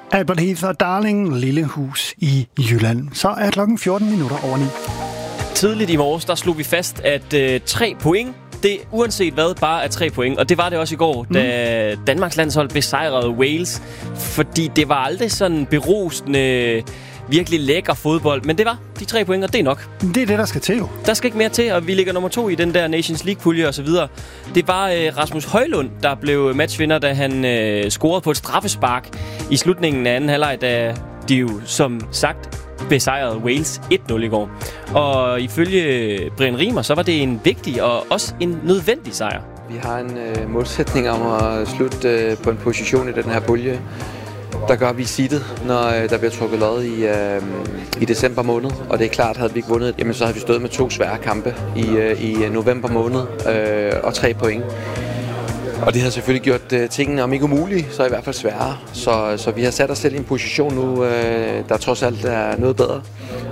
Albert Heath og Darling, Lille Hus i Jylland. Så er klokken 14 minutter over 9. Tidligt i morges, der slog vi fast, at 3 point, det uanset hvad, bare er 3 point. Og det var det også i går, da Danmarks landshold besejrede Wales. Fordi det var aldrig sådan berusende, virkelig lækker fodbold. Men det var de 3 point, og det er nok. Det er det, der skal til jo. Der skal ikke mere til, og vi ligger nummer 2 i den der Nations League-pulje og så videre. Det var Rasmus Højlund, der blev matchvinder, da han scorede på et straffespark i slutningen af anden halvleg, da de jo som sagt besejrede Wales 1-0 i går. Og ifølge Brian Riemer, så var det en vigtig og også en nødvendig sejr. Vi har en målsætning om at slutte på en position i den her pulje, der gør vi seedet, når der bliver trukket lod i december måned. Og det er klart, at havde vi ikke vundet, jamen så havde vi stået med 2 svære kampe i november måned og 3 point. Og det har selvfølgelig gjort tingene, om ikke umulige, så i hvert fald sværere. Så vi har sat os selv i en position nu, der trods alt er noget bedre.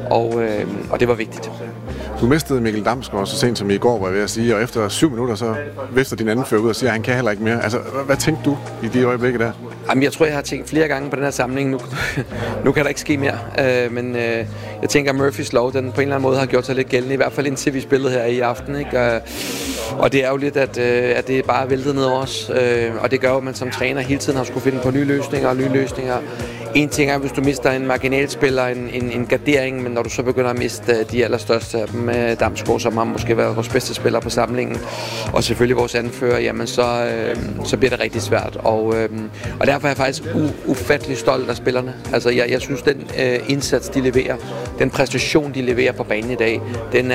Og det var vigtigt. Du mistede Mikkel Damsgaard så sent som i går, var jeg ved at sige, og efter 7 minutter, så vifter din anden fører ud og siger, at han kan heller ikke mere. Altså, hvad tænkte du i de øjeblikke der? Jamen, jeg tror, jeg har tænkt flere gange på den her samling. Nu kan der ikke ske mere. Men jeg tænker, at Murphys lov, den på en eller anden måde har gjort sig lidt gældende, i hvert fald indtil vi spillede her i aften. Ikke? Og det er jo lidt, at det bare er væltet ned over os. Og det gør jo, at man som træner hele tiden har skulle finde på nye løsninger. En ting er, hvis du mister en marginalspiller, en gardering, men når du så begynder at miste de allerstørste af dem, Damsgaard, som har måske været vores bedste spiller på samlingen, og selvfølgelig vores anfører, jamen så bliver det rigtig svært. Og derfor er jeg faktisk ufattelig stolt af spillerne. Altså, jeg synes, den indsats, de leverer, den præstation, de leverer på banen i dag, den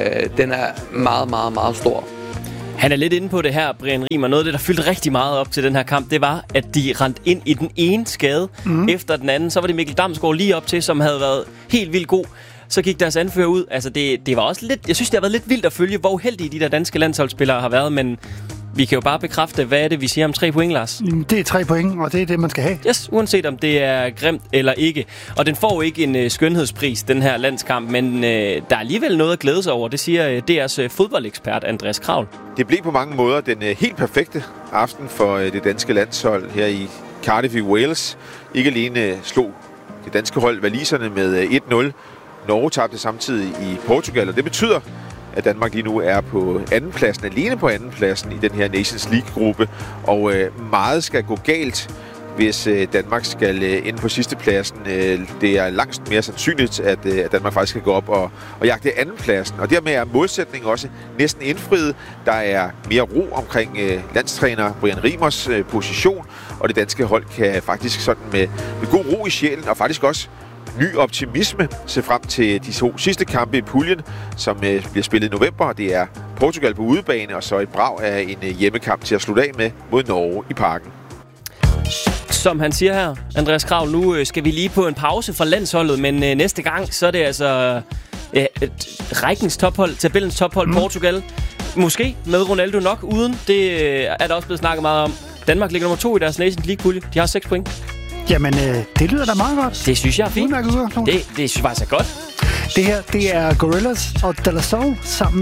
er meget, meget, meget stor. Han er lidt inde på det her, Brian Riemer. Noget af det, der fyldte rigtig meget op til den her kamp, det var, at de rendte ind i den ene skade efter den anden. Så var det Mikkel Damsgaard lige op til, som havde været helt vildt god. Så gik deres anfører ud. Altså, det var også lidt... Jeg synes, det har været lidt vildt at følge, hvor uheldige de der danske landsholdsspillere har været, men vi kan jo bare bekræfte, hvad er det, vi siger om 3 point, Lars? Det er 3 point, og det er det, man skal have. Yes, uanset om det er grimt eller ikke. Og den får jo ikke en skønhedspris, den her landskamp, men der er alligevel noget at glæde sig over. Det siger DR's fodboldekspert Andreas Kravl. Det blev på mange måder den helt perfekte aften for det danske landshold her i Cardiff i Wales. Ikke alene slog det danske hold waliserne med 1-0. Norge tabte samtidig i Portugal, og det betyder, at Danmark lige nu er på andenpladsen, alene på andenpladsen i den her Nations League-gruppe. Og meget skal gå galt, hvis Danmark skal ind på sidstepladsen. Det er langt mere sandsynligt, at Danmark faktisk skal gå op og jagte andenpladsen. Og dermed er modsætningen også næsten indfriet. Der er mere ro omkring landstræner Brian Riemers position, og det danske hold kan faktisk sådan med god ro i sjælen, og faktisk også ny optimisme se frem til de 2 sidste kampe i puljen, som bliver spillet i november. Det er Portugal på udebane, og så et brag af en hjemmekamp til at slutte af med mod Norge i Parken. Som han siger her, Andreas Kravl, nu skal vi lige på en pause fra landsholdet, men næste gang, så er det altså rækkens tophold, tabellens tophold, Portugal. Måske med Ronaldo nok uden. Det er der også blevet snakket meget om. Danmark ligger nummer 2 i deres Nations League-pulje. De har 6 point. Jamen, det lyder da meget godt. Det synes jeg er fint. Det synes jeg faktisk er godt. Det her, det er Gorillaz og De La Soul sammen